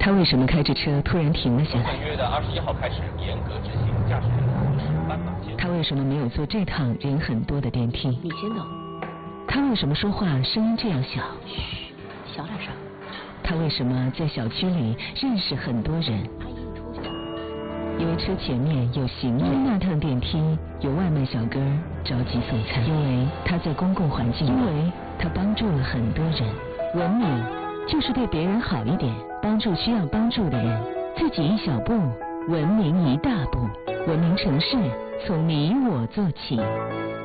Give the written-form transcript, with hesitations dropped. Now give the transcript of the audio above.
他为什么开着车突然停了下来？ 本月的21号开始严格执行驾驶人同时斑马线。 他为什么没有坐这趟人很多的电梯？ 你先走。 他为什么说话声音这样小？ 嘘，小点声。 他为什么在小区里认识很多人？ 阿姨，你出去了。 因为车前面有行人，那趟电梯有外卖小哥着急送餐，因为他在公共环境，因为他帮助了很多人。文明就是对别人好一点，帮助需要帮助的人，自己一小步，文明一大步。文明城市从你我做起。